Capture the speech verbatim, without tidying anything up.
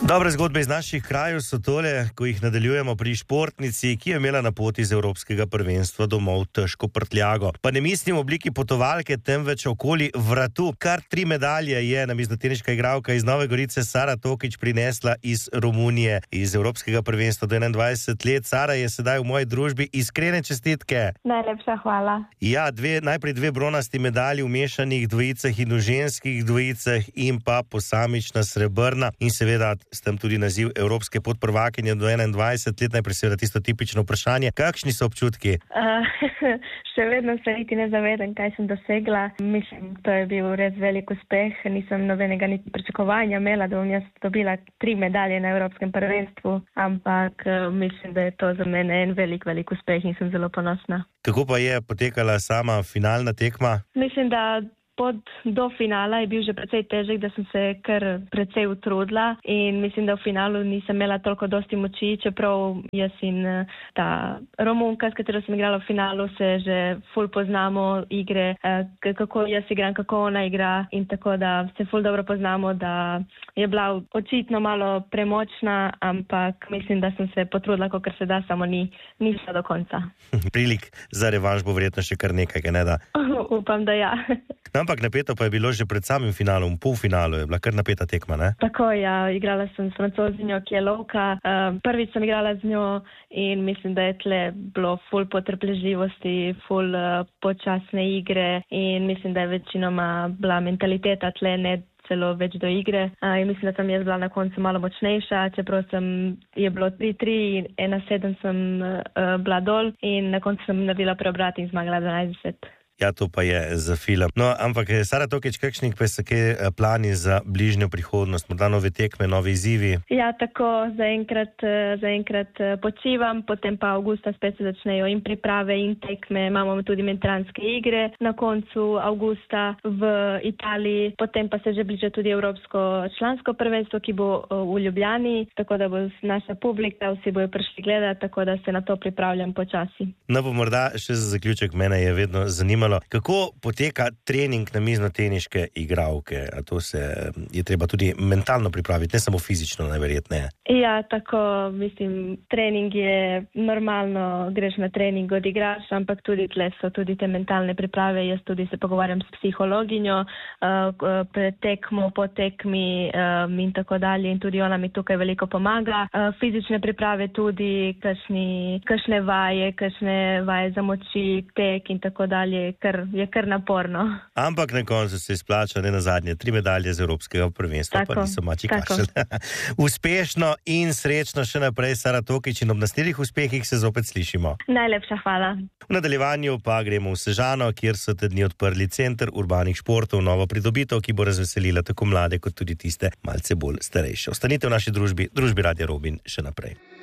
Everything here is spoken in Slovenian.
Dobre zgodbe iz naših krajev so tole, ko jih nadaljujemo pri športnici, ki je imela na poti iz evropskega prvenstva domov težko prtljago. Pa ne mislim v obliki potovalke, temveč okoli vratu. Kar tri medalje je namiznoteniška igralka iz Nove Gorice Sara Tokić prinesla iz Romunije, iz evropskega prvenstva do enaindvajset let. Sara je sedaj v moji družbi. Iskrene čestitke. Najlepša hvala. Ja, dve, najprej dve bronasti medalji v mešanih dvojicah in v ženskih dvojicah in pa posamična srebrna in seveda s tem tudi naziv evropske podprvakinje do enaindvajset let. Najprej seveda tisto tipično vprašanje. Kakšni so občutki? Uh, še vedno se niti ne zavedam, kaj sem dosegla. Mislim, to je bil res velik uspeh. Nisem nobenega niti pričakovanja imela, da bom jaz dobila tri medalje na evropskem prvenstvu, ampak uh, mislim, da je to za mene en velik, velik uspeh in sem zelo ponosna. Kako pa je potekala sama finalna tekma? Mislim, da Pod do finala je bil že precej težek, da sem se kar precej utrudila in mislim, da v finalu nisem imela toliko dosti moči, čeprav jaz in ta Romunka, s katero sem igrala v finalu, se že ful poznamo igre, kako jaz igram, kako ona igra in tako da se ful dobro poznamo, da je bila očitno malo premočna, ampak mislim, da sem se potrudila, kakor se da, samo ni, ni šla do konca. Prilik za revanš bo verjetno še kar nekaj, ne da? Upam, da ja. Ampak napeto pa je bilo že pred samim finalom, v polfinalu je bila kar napeta tekma, ne? Tako, ja, igrala sem s Francozinjo, ki je lovka. Uh, prvič sem igrala z njo in mislim, da je tle bilo ful potrpežljivosti, ful uh, počasne igre in mislim, da je večinoma bila mentaliteta tle ne celo več do igre. Uh, in mislim, da sem jaz bila na koncu malo močnejša, čeprav sem, je bilo tri tri in ena sedem sem uh, bila dol in na koncu sem naredila preobrat in zmagala dvanajst deset. Ja, to pa je za film. No, ampak Sara Tokić, kakšni pa so kaj plani za bližnjo prihodnost? Morda nove tekme, nove izzivi? Ja, tako, zaenkrat, zaenkrat počivam, potem pa avgusta spet se začnejo in priprave in tekme. Imamo tudi mediteranske igre na koncu avgusta v Italiji, potem pa se že bliža tudi evropsko člansko prvenstvo, ki bo v Ljubljani, tako da bo naša publika, vsi bojo prišli gledati, tako da se na to pripravljam počasi. No, pa morda še za zaključek, mene je vedno zanimalo, kako poteka trening namiznoteniške igralke? A to se je treba tudi mentalno pripraviti, ne samo fizično, najverjetneje. Ja, tako, mislim, trening je normalno, greš na trening, odigraš, ampak tudi tle so tudi te mentalne priprave. Jaz tudi se pogovarjam s psihologinjo, uh, pred tekmo, po tekmi um, in tako dalje in tudi ona mi tukaj veliko pomaga. Uh, fizične priprave tudi, kakšni, kakšne vaje, kakšne vaje za moči, tek in tako dalje. Kar, je kar naporno. Ampak na koncu se izplača, ne nazadnje, tri medalje z evropskega prvenstva, tako, pa niso mači kašelj. Uspešno in srečno še naprej, Sara Tokić, in ob naslednjih uspehih se zopet slišimo. Najlepša hvala. V nadaljevanju pa gremo v Sežano, kjer so te dni odprli center urbanih športov, novo pridobitev, ki bo razveselila tako mlade kot tudi tiste malce bolj starejše. Ostanite v naši družbi, družbi Radia Robin še naprej.